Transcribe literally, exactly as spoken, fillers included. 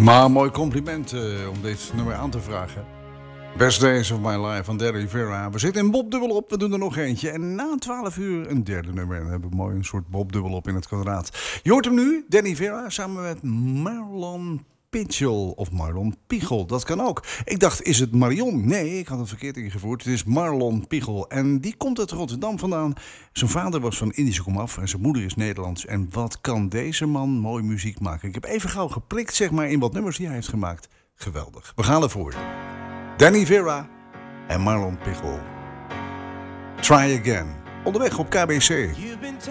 Maar mooi compliment uh, om dit nummer aan te vragen. Best Days of My Life van Danny Vera. We zitten in Bob Dubbelop, we doen er nog eentje. En na twaalf uur een derde nummer. En dan hebben we mooi een soort Bob Dubbelop in het kwadraat. Je hoort hem nu, Danny Vera, samen met Marlon Pichel of Marlon Pichel, dat kan ook. Ik dacht, is het Marion? Nee, ik had het verkeerd ingevoerd. Het is Marlon Pichel en die komt uit Rotterdam vandaan. Zijn vader was van Indische komaf en zijn moeder is Nederlands. En wat kan deze man mooi muziek maken. Ik heb even gauw geprikt zeg maar, in wat nummers die hij heeft gemaakt. Geweldig. We gaan ervoor. Danny Vera en Marlon Pichel. Try Again. Onderweg op K B C.